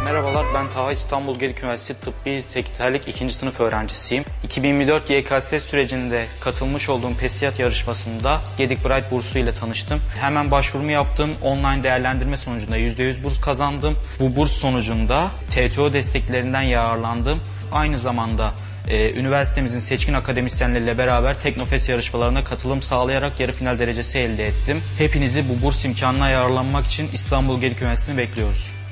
Merhabalar, ben Taha, İstanbul Gedik Üniversitesi Tıbbi Teknikerlik 2. sınıf öğrencisiyim. 2024 YKS sürecinde katılmış olduğum PESİAD yarışmasında Gedik Bright bursu ile tanıştım. Hemen başvurumu yaptım. Online değerlendirme sonucunda %100 burs kazandım. Bu burs sonucunda TTO desteklerinden yararlandım. Aynı zamanda üniversitemizin seçkin akademisyenleriyle beraber Teknofest yarışmalarına katılım sağlayarak yarı final derecesi elde ettim. Hepinizi bu burs imkanına yararlanmak için İstanbul Gedik Üniversitesi'ni bekliyoruz.